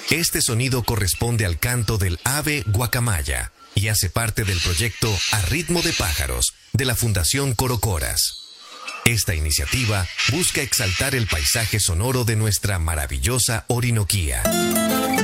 Este sonido corresponde al canto del ave guacamaya y hace parte del proyecto A Ritmo de Pájaros de la Fundación Corocoras. Esta iniciativa busca exaltar el paisaje sonoro de nuestra maravillosa Orinoquía.